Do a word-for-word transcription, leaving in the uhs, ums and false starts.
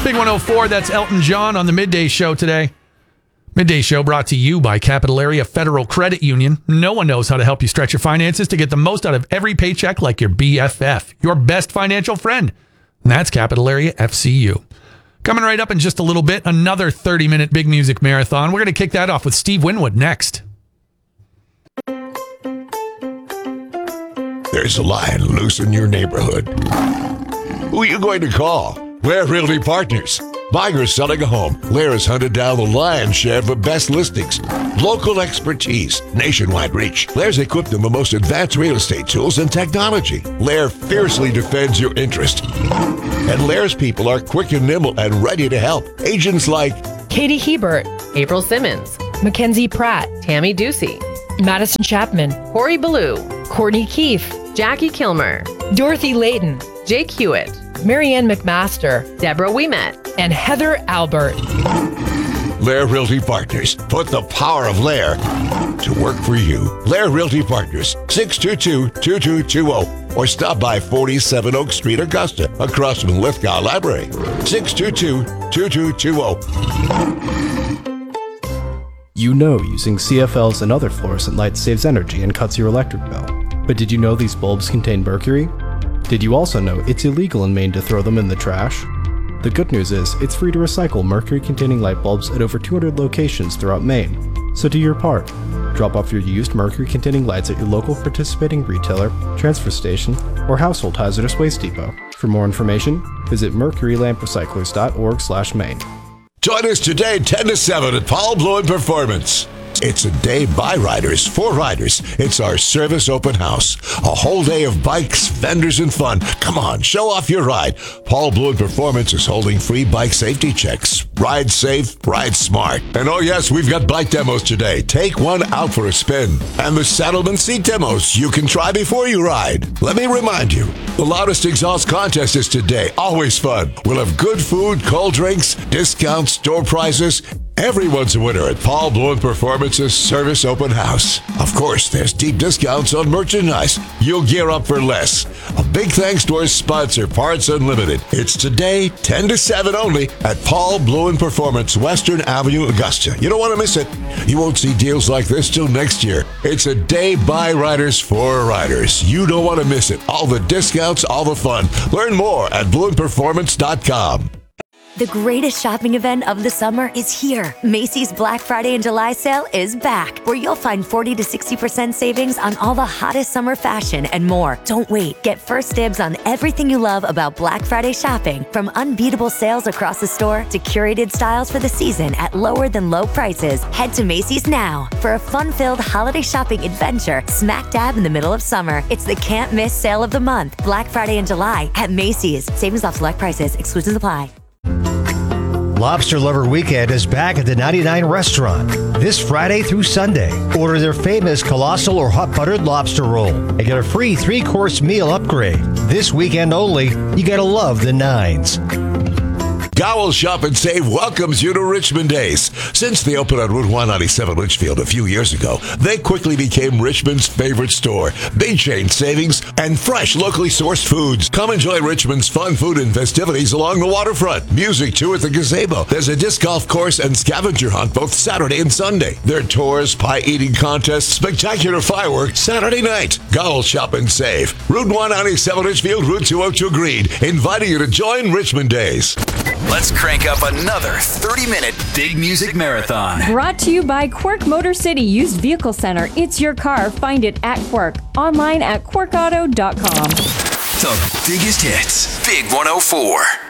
Big one oh four, that's Elton John on the Midday Show today. Midday Show brought to you by Capital Area Federal Credit Union. No one knows how to help you stretch your finances to get the most out of every paycheck like your B F F, your best financial friend. And that's Capital Area F C U. Coming right up in just a little bit, another thirty-minute Big Music Marathon. We're going to kick that off with Steve Winwood next. There's a lion loose in your neighborhood. Who are you going to call? Lair Realty Partners. Buying or selling a home, Lair has hunted down the lion's share of the best listings. Local expertise, nationwide reach. Lair's equipped them with the most advanced real estate tools and technology. Lair fiercely defends your interest. And Lair's people are quick and nimble and ready to help. Agents like Katie Hebert, April Simmons, Mackenzie Pratt, Tammy Ducey, Madison Chapman, Corey Ballou, Courtney Keefe, Jackie Kilmer, Dorothy Layton, Jake Hewitt, Marianne McMaster, Deborah Ouimet, and Heather Albert. Lair Realty Partners. Put the power of Lair to work for you. Lair Realty Partners, six two two, two two two zero. Or stop by forty-seven Oak Street, Augusta, across from Lithgow Library. six two two, two two two zero. You know using C F Ls and other fluorescent lights saves energy and cuts your electric bill. But did you know these bulbs contain mercury? Did you also know it's illegal in Maine to throw them in the trash? The good news is, it's free to recycle mercury-containing light bulbs at over two hundred locations throughout Maine. So do your part. Drop off your used mercury-containing lights at your local participating retailer, transfer station, or household hazardous waste depot. For more information, visit mercury lamp recyclers dot org slash Maine. Join us today, ten to seven at Paul Bloin Performance. It's a day by riders, for riders. It's our service open house. A whole day of bikes, vendors, and fun. Come on, show off your ride. Paul Bloin Performance is holding free bike safety checks. Ride safe, ride smart. And oh yes, we've got bike demos today. Take one out for a spin. And the Saddleman seat demos you can try before you ride. Let me remind you, the loudest exhaust contest is today. Always fun. We'll have good food, cold drinks, discounts, store prizes. Everyone's a winner at Paul Bloin Performance's Service Open House. Of course, there's deep discounts on merchandise. You'll gear up for less. A big thanks to our sponsor, Parts Unlimited. It's today, ten to seven only, at Paul Bloin Performance, Western Avenue, Augusta. You don't want to miss it. You won't see deals like this till next year. It's a day by riders for riders. You don't want to miss it. All the discounts, all the fun. Learn more at bloin performance dot com. The greatest shopping event of the summer is here. Macy's Black Friday and July sale is back, where you'll find forty to sixty percent savings on all the hottest summer fashion and more. Don't wait. Get first dibs on everything you love about Black Friday shopping, from unbeatable sales across the store to curated styles for the season at lower than low prices. Head to Macy's now for a fun-filled holiday shopping adventure smack dab in the middle of summer. It's the can't miss sale of the month, Black Friday and July at Macy's. Savings off select prices. Exclusions apply. Lobster Lover Weekend is back at the ninety-nine Restaurant this Friday through Sunday. Order their famous colossal or hot buttered lobster roll and get a free three-course meal upgrade. This weekend only, you gotta love the nines. Gowell Shop and Save welcomes you to Richmond Days. Since they opened on Route one ninety-seven Litchfield a few years ago, they quickly became Richmond's favorite store. Big chain savings and fresh, locally sourced foods. Come enjoy Richmond's fun food and festivities along the waterfront. Music, too, at the gazebo. There's a disc golf course and scavenger hunt both Saturday and Sunday. There are tours, pie-eating contests, spectacular fireworks Saturday night. Gowell Shop and Save. Route one ninety-seven Litchfield, Route two oh two Green. Inviting you to join Richmond Days. Let's crank up another thirty-minute Big Music Marathon. Brought to you by Quirk Motor City Used Vehicle Center. It's your car. Find it at Quirk. Online at quirk auto dot com. The biggest hits. Big one oh four.